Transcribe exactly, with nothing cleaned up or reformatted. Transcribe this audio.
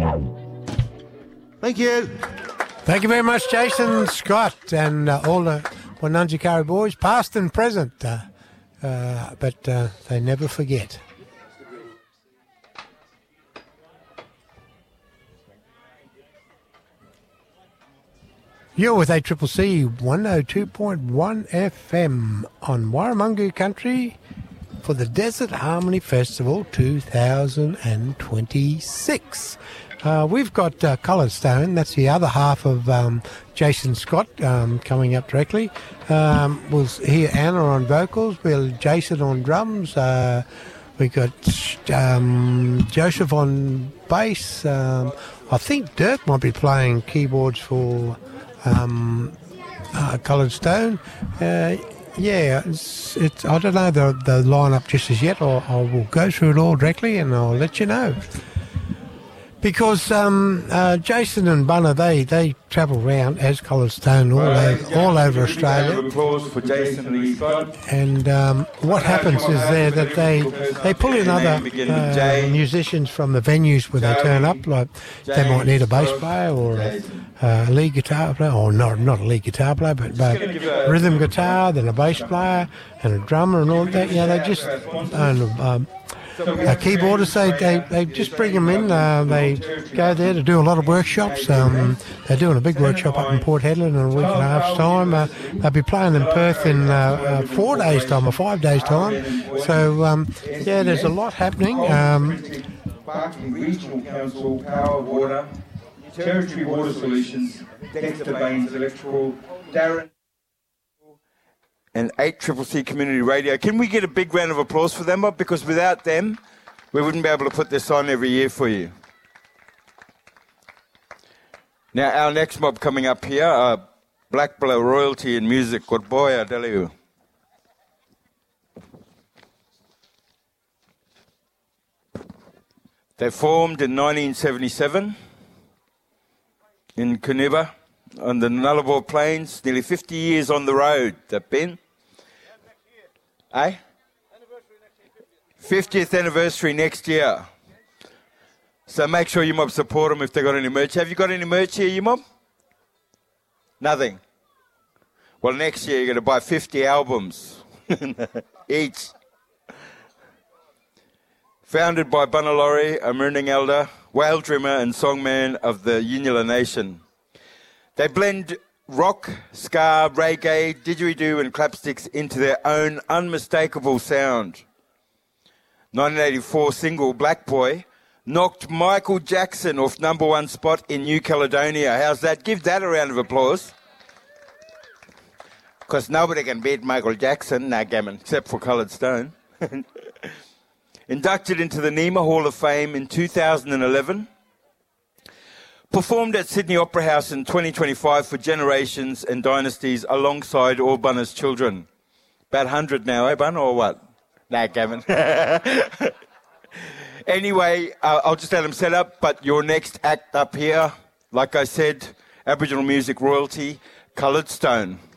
Thank you. Thank you very much, Jason Scott, and uh, all the Wananjikari boys, past and present. Uh, uh, but uh, they never forget. You're with A C C C one oh two point one F M on Warramungu Country for the Desert Harmony Festival two thousand twenty-six. Uh, we've got uh, Coloured Stone, that's the other half of um, Jason Scott um, coming up directly. Um, we'll hear Anna on vocals, we'll Jason on drums, uh, we've got um, Joseph on bass. Um, I think Dirk might be playing keyboards for um, uh, Coloured Stone. Uh, yeah, it's, it's, I don't know the, the lineup just as yet. I'll, I will go through it all directly and I'll let you know. Because um, uh, Jason and Bunner, they, they travel around as Coloured Stone all, right, over, all over Australia. Round of applause for Jason Lee Scott. And um, what happens is there that they they pull in other uh, musicians from the venues where they turn up. Like they might need a bass player or a, a lead guitar player, or not not a lead guitar player, but, but rhythm guitar, then a bass player and a drummer and all that. You know, they just and, um, Uh, keyboardists, they, they, they just bring them in. Uh, they go there to do a lot of workshops. Um, they're doing a big workshop up in Port Hedland in a week and a half's time. Uh, they'll be playing in Perth in uh, uh, four days' time or five days' time. So, um, yeah, there's a lot happening. Um, Barking Regional Council, Power, Water, Territory Water Solutions, Dexter Baines Electrical, Darren, and eight C C C Community Radio. Can we get a big round of applause for them, Bob? Because without them, we wouldn't be able to put this on every year for you. Now, our next mob coming up here are Black Blow Royalty in Music. Good boy, I tell you. They formed in nineteen seventy-seven in Kuniba on the Nullarbor Plains. Nearly fifty years on the road, they've been. Eh? fiftieth anniversary next year. So make sure you mob support them if they've got any merch. Have you got any merch here, you mob? Nothing. Well, next year you're going to buy fifty albums each. Founded by Bunalori, a Mirning Elder, whale dreamer and songman of the Yinula Nation. They blend rock, ska, reggae, didgeridoo and clapsticks into their own unmistakable sound. nineteen eighty-four single Black Boy knocked Michael Jackson off number one spot in New Caledonia. How's that? Give that a round of applause. Because nobody can beat Michael Jackson, nah, gammon, except for Coloured Stone. Inducted into the Nima Hall of Fame in two thousand eleven. Performed at Sydney Opera House in twenty twenty-five for generations and dynasties alongside all Bunner's children. About one hundred now, eh, Bun, or what? Nah, Gavin. Anyway, uh, I'll just let them set up, but your next act up here, like I said, Aboriginal music royalty, Coloured Stone.